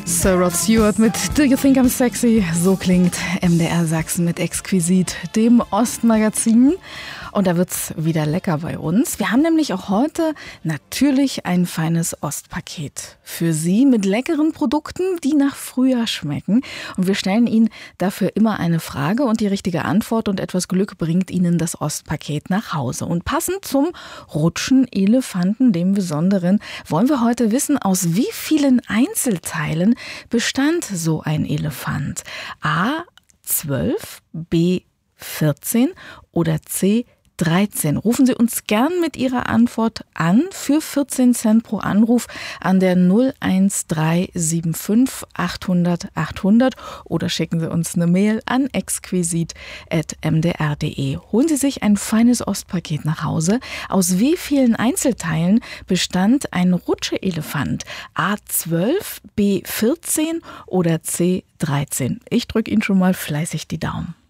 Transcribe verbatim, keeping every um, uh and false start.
Sir Rod Stewart mit Do You Think I'm Sexy? So klingt M D R Sachsen mit Exquisit, dem Ostmagazin. Und da wird's wieder lecker bei uns. Wir haben nämlich auch heute natürlich ein feines Ostpaket für Sie mit leckeren Produkten, die nach Frühjahr schmecken. Und wir stellen Ihnen dafür immer eine Frage und die richtige Antwort und etwas Glück bringt Ihnen das Ostpaket nach Hause. Und passend zum Rutschenelefanten, dem Besonderen, wollen wir heute wissen, aus wie vielen Einzelteilen bestand so ein Elefant? A zwölf, B vierzehn oder C dreizehn. Rufen Sie uns gern mit Ihrer Antwort an für vierzehn Cent pro Anruf an der null eins drei sieben fünf achthundert achthundert oder schicken Sie uns eine Mail an exquisit at m d r punkt d e. Holen Sie sich ein feines Ostpaket nach Hause. Aus wie vielen Einzelteilen bestand ein Rutscheelefant? A zwölf, B vierzehn oder C dreizehn? Ich drücke Ihnen schon mal fleißig die Daumen.